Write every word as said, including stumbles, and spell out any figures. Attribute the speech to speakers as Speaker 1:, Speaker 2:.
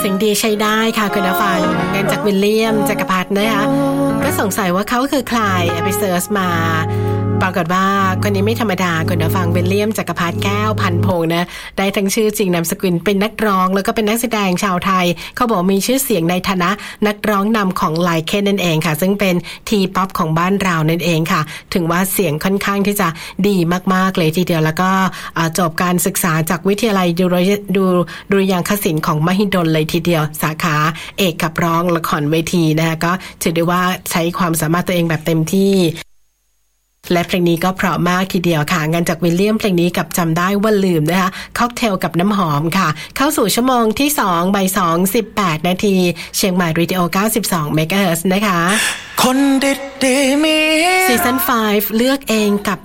Speaker 1: สียงดีใช้ได้ค่ะคุณผู้ฟังเงินจากวิลเลียมจักรพัฒน์นะคะก็สงสัยว่าเขาคือใครไปเสิร์ชมาปรากฏว่าคนนี้ไม่ธรรมดาคุณผู้ฟังวิลเลียมจักรพัฒน์แก้วพันพงษ์นะได้ทั้งชื่อจริงนามสกุลเป็นนักร้องแล้วก็เป็นนักแสดงชาวไทยเขาบอกมีชื่อเสียงในฐานะนักร้องนำของไลเคนนั่นเองค่ะซึ่งเป็นทีป๊อปของบ้านเรานั่นเองค่ะถึงว่าเสียงค่อนข้างที่จะดีมากๆเลยทีเดียวแล้วก็จบการศึกษาจากวิทยาลัยดุริยางคศิลป์ของมหิดลเลยทีเดียวสาขาเอกขับร้องละครเวทีนะคะก็ถือได้ว่าใช้ความสามารถตัวเองแบบเต็มที่และเพลงนี้ก็เพราะมากทีเดียวค่ะงานจากวิลเลียมเพลงนี้กับจำได้ว่าลืมนะคะค็อกเทลกับน้ำหอมค่ะเข้าสู่ชั่วโมงที่สองบ่ายสอง สิบแปดนาทีเชียงใหม่เรดิโอเก้าสิบสองเมกะเฮิรตซ์นะคะคนดีๆมีซีซั่นห้าเลือกเองกับ